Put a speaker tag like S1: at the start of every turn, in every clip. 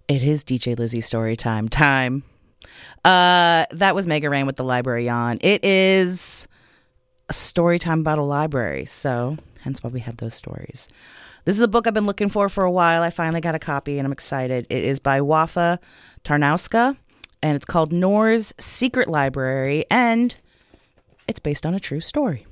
S1: It is DJ Lizzie story time. That was Mega Rain with The Library On. It is a story time about a library, so hence why we had those stories. This is a book I've been looking for a while. I finally got a copy, and I'm excited. It is by Wafa Tarnowska, and it's called Noor's Secret Library, and it's based on a true story.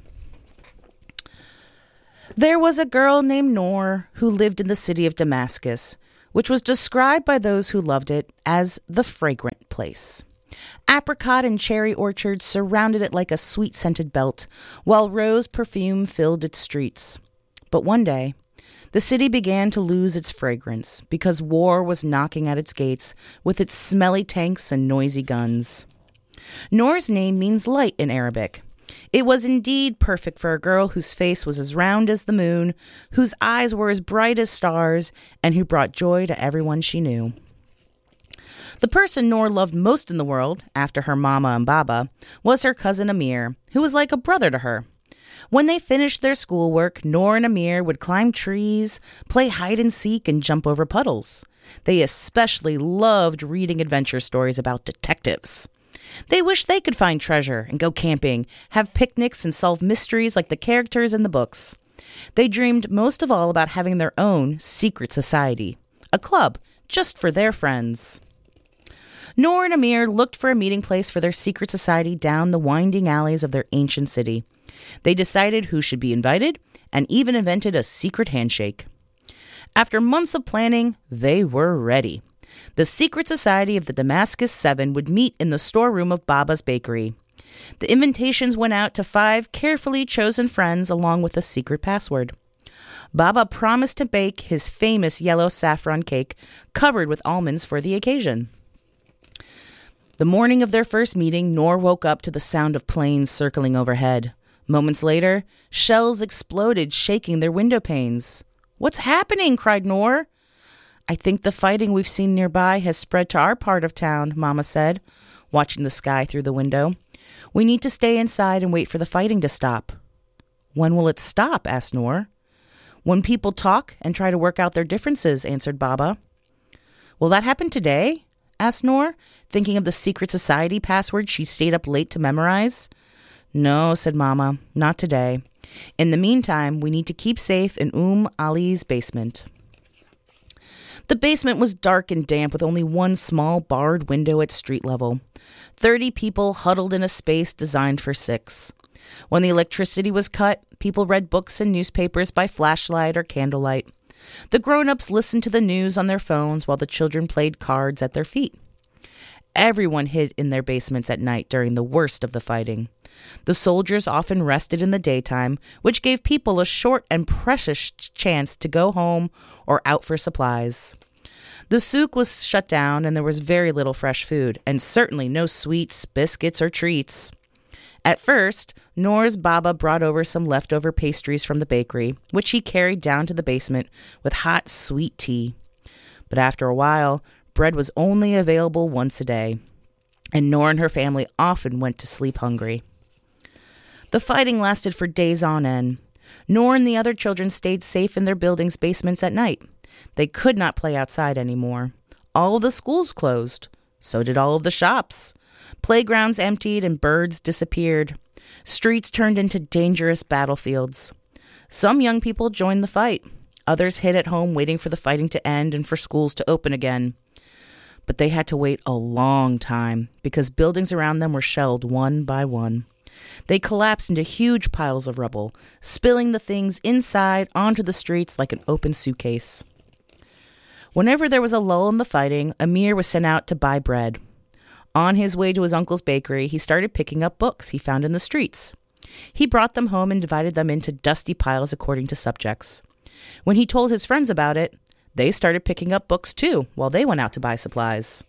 S1: There was a girl named Noor who lived in the city of Damascus, which was described by those who loved it as the fragrant place. Apricot and cherry orchards surrounded it like a sweet-scented belt, while rose perfume filled its streets. But one day, the city began to lose its fragrance because war was knocking at its gates with its smelly tanks and noisy guns. Noor's name means light in Arabic. It was indeed perfect for a girl whose face was as round as the moon, whose eyes were as bright as stars, and who brought joy to everyone she knew. The person Noor loved most in the world, after her mama and baba, was her cousin Amir, who was like a brother to her. When they finished their schoolwork, Noor and Amir would climb trees, play hide and seek, and jump over puddles. They especially loved reading adventure stories about detectives. They wished they could find treasure and go camping, have picnics, and solve mysteries like the characters in the books. They dreamed most of all about having their own secret society, a club just for their friends. Noor and Amir looked for a meeting place for their secret society down the winding alleys of their ancient city. They decided who should be invited and even invented a secret handshake. After months of planning, they were ready. The secret society of the Damascus Seven would meet in the storeroom of Baba's bakery. The invitations went out to 5 carefully chosen friends along with a secret password. Baba promised to bake his famous yellow saffron cake covered with almonds for the occasion. The morning of their first meeting, Noor woke up to the sound of planes circling overhead. Moments later, shells exploded, shaking their window panes. "What's happening?" cried Noor. "I think the fighting we've seen nearby has spread to our part of town," Mama said, watching the sky through the window. "We need to stay inside and wait for the fighting to stop." "When will it stop?" asked Noor. "When people talk and try to work out their differences," answered Baba. "Will that happen today?" asked Noor, thinking of the secret society password she stayed up late to memorize. "No," said Mama, "not today. In the meantime, we need to keep safe in Ali's basement." The basement was dark and damp with only one small barred window at street level. 30 people huddled in a space designed for 6. When the electricity was cut, people read books and newspapers by flashlight or candlelight. The grown-ups listened to the news on their phones while the children played cards at their feet. Everyone hid in their basements at night during the worst of the fighting. The soldiers often rested in the daytime, which gave people a short and precious chance to go home or out for supplies. The souk was shut down and there was very little fresh food, and certainly no sweets, biscuits, or treats. At first, Noor's Baba brought over some leftover pastries from the bakery, which he carried down to the basement with hot, sweet tea. But after a while, bread was only available once a day, and Noor and her family often went to sleep hungry. The fighting lasted for days on end. Noor and the other children stayed safe in their buildings' basements at night. They could not play outside anymore. All of the schools closed. So did all of the shops. Playgrounds emptied and birds disappeared. Streets turned into dangerous battlefields. Some young people joined the fight. Others hid at home waiting for the fighting to end and for schools to open again. But they had to wait a long time because buildings around them were shelled one by one. They collapsed into huge piles of rubble, spilling the things inside onto the streets like an open suitcase. Whenever there was a lull in the fighting, Amir was sent out to buy bread. On his way to his uncle's bakery, he started picking up books he found in the streets. He brought them home and divided them into dusty piles according to subjects. When he told his friends about it, they started picking up books too, while they went out to buy supplies.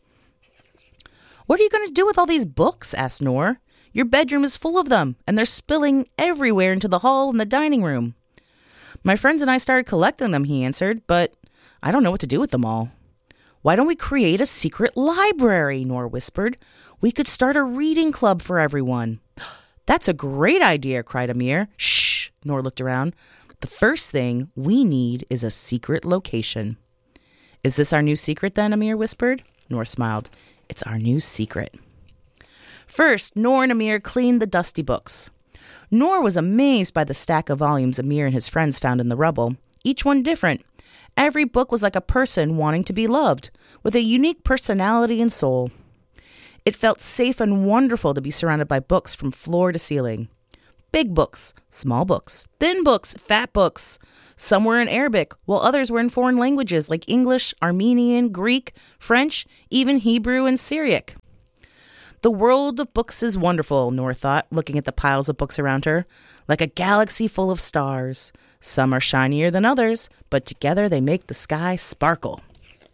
S1: "What are you going to do with all these books?" asked Noor. "Your bedroom is full of them, and they're spilling everywhere into the hall and the dining room." "My friends and I started collecting them," he answered, "but I don't know what to do with them all." "Why don't we create a secret library?" Noor whispered. "We could start a reading club for everyone." "That's a great idea," cried Amir. "Shh," Noor looked around. "The first thing we need is a secret location." Is this our new secret then? Amir whispered. Noor smiled. It's our new secret. First, Noor and Amir cleaned the dusty books. Noor was amazed by the stack of volumes Amir and his friends found in the rubble, each one different. Every book was like a person wanting to be loved, with a unique personality and soul. It felt safe and wonderful to be surrounded by books from floor to ceiling. Big books, small books, thin books, fat books. Some were in Arabic, while others were in foreign languages like English, Armenian, Greek, French, even Hebrew and Syriac. The world of books is wonderful, Noor thought, looking at the piles of books around her. Like a galaxy full of stars. Some are shinier than others, but together they make the sky sparkle.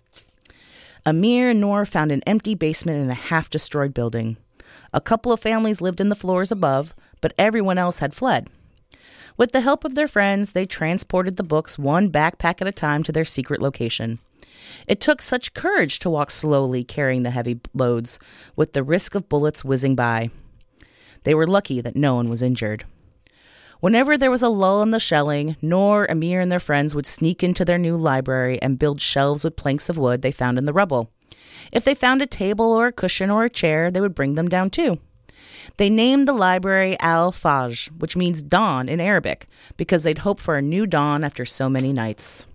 S1: Amir and Noor found an empty basement in a half-destroyed building. A couple of families lived in the floors above, but everyone else had fled. With the help of their friends, they transported the books one backpack at a time to their secret location. It took such courage to walk slowly, carrying the heavy loads, with the risk of bullets whizzing by. They were lucky that no one was injured. Whenever there was a lull in the shelling, Noor, Amir, and their friends would sneak into their new library and build shelves with planks of wood they found in the rubble. If they found a table or a cushion or a chair, they would bring them down too. They named the library Al-Fajr, which means dawn in Arabic, because they'd hoped for a new dawn after so many nights.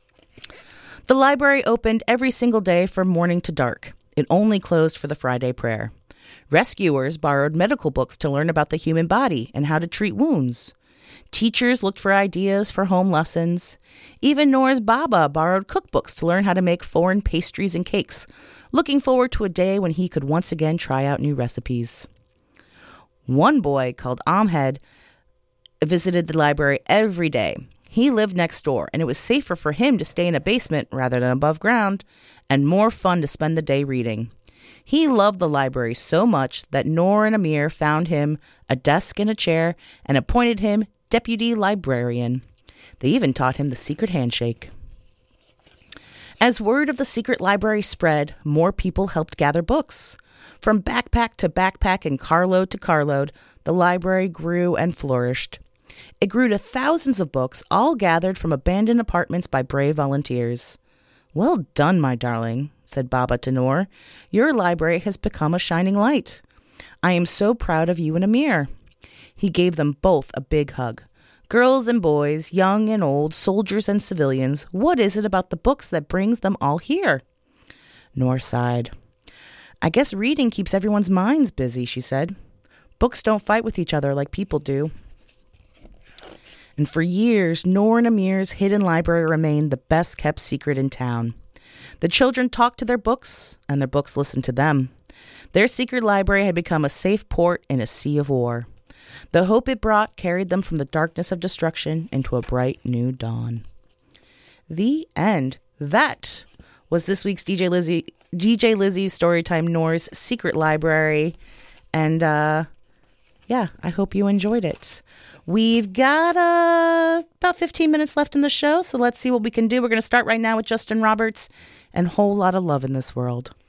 S1: The library opened every single day from morning to dark. It only closed for the Friday prayer. Rescuers borrowed medical books to learn about the human body and how to treat wounds. Teachers looked for ideas for home lessons. Even Noor's Baba borrowed cookbooks to learn how to make foreign pastries and cakes, looking forward to a day when he could once again try out new recipes. One boy, called Ahmed, visited the library every day. He lived next door, and it was safer for him to stay in a basement rather than above ground, and more fun to spend the day reading. He loved the library so much that Noor and Amir found him a desk and a chair and appointed him deputy librarian. They even taught him the secret handshake. As word of the secret library spread, more people helped gather books. From backpack to backpack and carload to carload, the library grew and flourished. It grew to thousands of books, all gathered from abandoned apartments by brave volunteers. Well done, my darling, said Baba to Noor. Your library has become a shining light. I am so proud of you and Amir. He gave them both a big hug. Girls and boys, young and old, soldiers and civilians, what is it about the books that brings them all here? Noor sighed. I guess reading keeps everyone's minds busy, she said. Books don't fight with each other like people do. And for years, Noor and Amir's hidden library remained the best-kept secret in town. The children talked to their books, and their books listened to them. Their secret library had become a safe port in a sea of war. The hope it brought carried them from the darkness of destruction into a bright new dawn. The end. That was this week's DJ Lizzie's Storytime Noor's Secret Library. And, yeah, I hope you enjoyed it. We've got about 15 minutes left in the show, so let's see what we can do. We're going to start right now with Justin Roberts and Whole Lot of Love in This World.